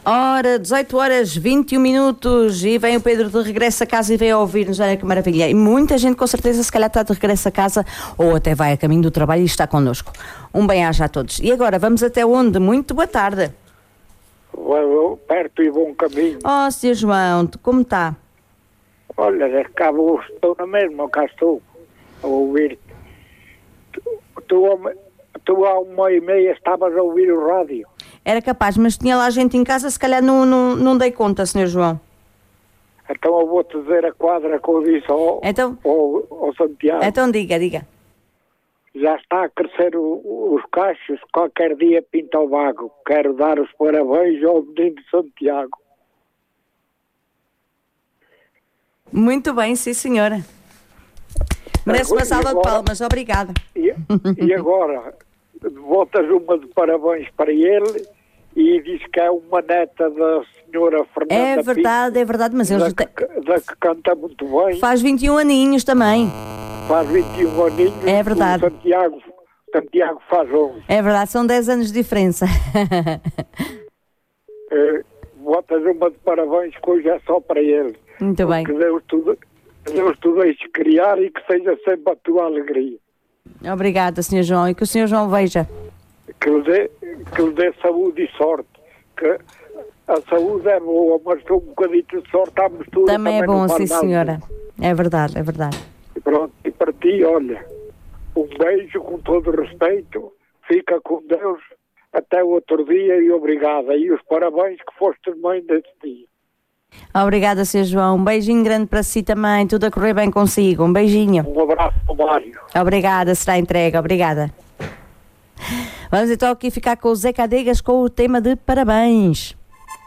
Ora, 18 horas 21 minutos e vem o Pedro de regresso a casa e vem a ouvir-nos, olha que maravilha. E muita gente com certeza se calhar está de regresso a casa ou até vai a caminho do trabalho e está connosco. Um bem-aja a todos. E agora, vamos até onde? Muito boa tarde. Perto e bom caminho. Oh, Sr. João, como está? Olha, estou na mesma, cá estou a ouvir-te. Tu há 1h30 estavas a ouvir o rádio. Era capaz, mas tinha lá gente em casa, se calhar não dei conta, Sr. João. Então eu vou-te dizer a quadra que eu disse ao Santiago. Então diga. Já está a crescer os cachos, qualquer dia pinta o vago. Quero dar os parabéns ao menino de Santiago. Muito bem, sim senhora. Merece uma salva de palmas, obrigada. E agora, voltas uma de parabéns para ele e diz que é uma neta da senhora Fernanda Pinto, é verdade, mas da que canta muito bem. Faz 21 aninhos também. Faz 21 aninhos. É verdade. O Santiago faz 11. É verdade, são 10 anos de diferença. Botas uma de parabéns que hoje é só para ele. Muito bem. Que Deus te deixe criar e que seja sempre a tua alegria. Obrigada, Sr. João, e que o Sr. João veja. Que lhe dê saúde e sorte. Que a saúde é boa, mas com um bocadinho de sorte à mistura também é bom, sim senhora. É verdade. E pronto, e para ti, olha, um beijo com todo o respeito, fica com Deus, até o outro dia e obrigada. E os parabéns que foste mãe deste dia. Obrigada, Sr. João. Um beijinho grande para si também, tudo a correr bem consigo. Um beijinho. Um abraço para o Mário. Obrigada, será entregue, obrigada. Vamos então aqui ficar com o Zé Cadegas com o tema de parabéns.